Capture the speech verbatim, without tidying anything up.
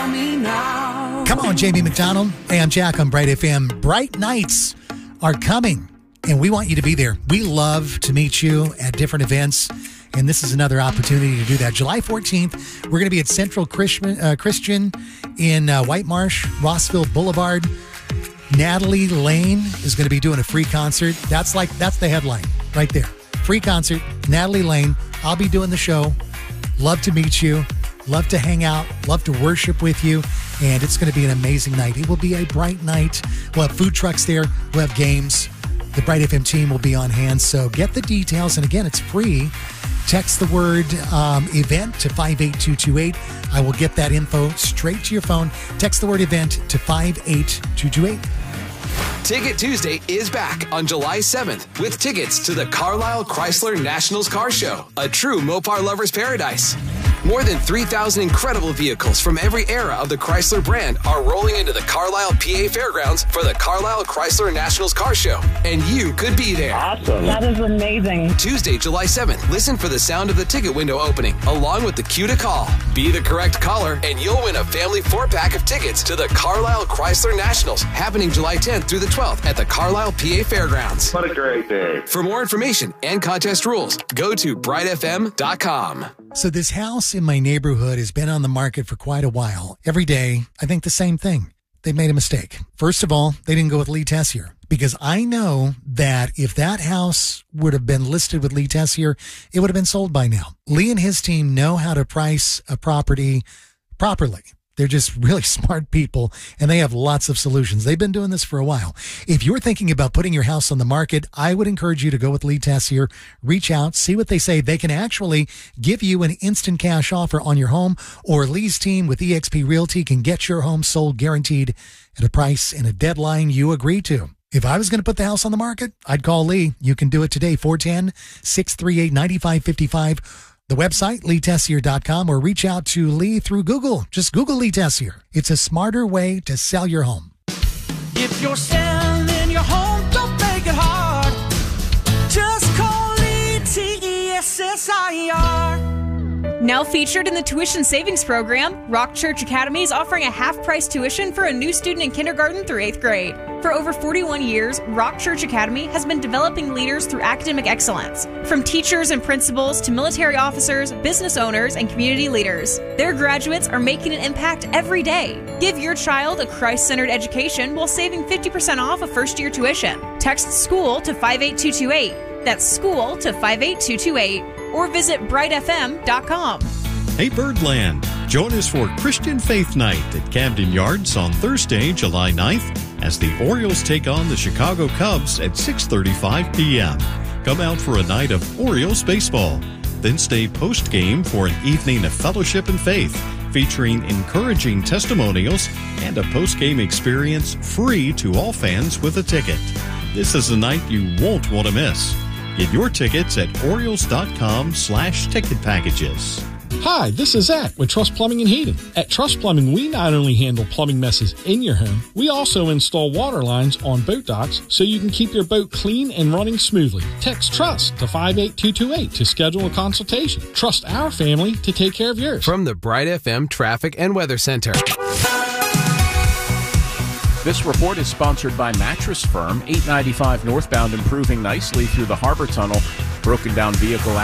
tell me now. Come on, Jamie McDonald. Hey, I'm Jack on Bright F M. Bright Nights are coming, and we want you to be there. We love to meet you at different events, and this is another opportunity to do that. July fourteenth, we're going to be at Central Christian, uh, Christian in uh, White Marsh, Rossville Boulevard. Natalie Lane is going to be doing a free concert. That's like, that's the headline right there. Free concert, Natalie Lane. I'll be doing the show. Love to meet you. Love to hang out. Love to worship with you. And it's going to be an amazing night. It will be a bright night. We'll have food trucks there. We'll have games. The Bright F M team will be on hand. So get the details. And again, it's free. Text the word um, event to five eight two two eight. I will get that info straight to your phone. Text the word event to five eight two two eight. Ticket Tuesday is back on July seventh with tickets to the Carlisle Chrysler Nationals Car Show, a true Mopar lover's paradise. More than three thousand incredible vehicles from every era of the Chrysler brand are rolling into the Carlisle, P A Fairgrounds for the Carlisle Chrysler Nationals Car Show, and you could be there. Awesome. That is amazing. Tuesday, July seventh, listen for the sound of the ticket window opening, along with the cue to call. Be the correct caller, and you'll win a family four-pack of tickets to the Carlisle Chrysler Nationals, happening July tenth through the twelfth at the Carlisle, P A Fairgrounds. What a great day. For more information and contest rules, go to bright f m dot com. So this house in my neighborhood has been on the market for quite a while. Every day, I think the same thing. They made a mistake. First of all, they didn't go with Lee Tessier, because I know that if that house would have been listed with Lee Tessier, it would have been sold by now. Lee and his team know how to price a property properly. They're just really smart people, and they have lots of solutions. They've been doing this for a while. If you're thinking about putting your house on the market, I would encourage you to go with Lee Tessier. Reach out, see what they say. They can actually give you an instant cash offer on your home, or Lee's team with E X P Realty can get your home sold guaranteed at a price and a deadline you agree to. If I was going to put the house on the market, I'd call Lee. You can do it today, four one zero, six three eight, nine five five five. The website, lee tessier dot com, or reach out to Lee through Google. Just Google Lee Tessier. It's a smarter way to sell your home. If you're selling your home, don't make it hard. Just call Lee, T E S S I R. Now featured in the tuition savings program, Rock Church Academy is offering a half-price tuition for a new student in kindergarten through eighth grade. For over forty-one years, Rock Church Academy has been developing leaders through academic excellence, from teachers and principals to military officers, business owners, and community leaders. Their graduates are making an impact every day. Give your child a Christ-centered education while saving fifty percent off a first-year tuition. Text SCHOOL to five eight two two eight. That's SCHOOL to five eight two two eight. Or visit bright f m dot com. Hey Birdland, join us for Christian Faith Night at Camden Yards on Thursday, July ninth, as the Orioles take on the Chicago Cubs at six thirty-five p.m. Come out for a night of Orioles baseball. Then stay post-game for an evening of fellowship and faith, featuring encouraging testimonials and a post-game experience free to all fans with a ticket. This is a night you won't want to miss. Get your tickets at Orioles.com slash ticket packages. Hi, this is Zach with Trust Plumbing and Heating. At Trust Plumbing, we not only handle plumbing messes in your home, we also install water lines on boat docks so you can keep your boat clean and running smoothly. Text TRUST to five eight two two eight to schedule a consultation. Trust our family to take care of yours. From the Bright F M Traffic and Weather Center. This report is sponsored by Mattress Firm, eight ninety-five northbound, improving nicely through the Harbor Tunnel. Broken down vehicle